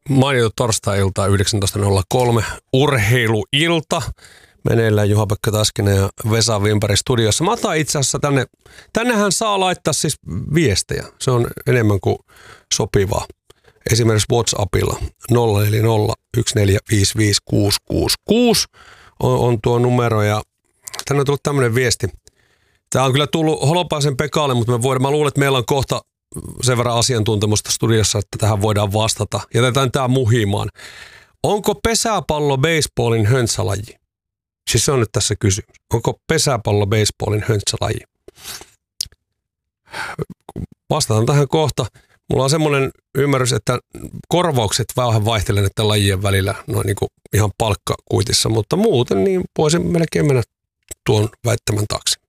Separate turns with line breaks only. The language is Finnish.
Mainittu torstai-ilta 19.03. Urheiluilta. Meneillään Juha-Pekka Taskinen ja Vesa Wimberg studiossa. Mä otan itse asiassa tännehän saa laittaa siis viestejä. Se on enemmän kuin sopivaa. Esimerkiksi WhatsAppilla 04014555666 on tuo numero ja tänne on tullut tämmöinen viesti. Tämä on kyllä tullut Holopaisen Pekalle, mutta mä luulen, että meillä on kohta sen verran asiantuntemusta studiossa, että tähän voidaan vastata. Jätetään tämä muhimaan. Onko pesäpallo baseballin höntsälaji? Siis se on nyt tässä kysymys. Onko pesäpallo baseballin höntsälaji? Vastataan tähän kohta. Mulla on semmoinen ymmärrys, että korvaukset vähän vaihtelevat näiden lajien välillä noin niin kuin ihan palkkakuitissa, mutta muuten niin voisin melkein mennä tuon väittämän taakse.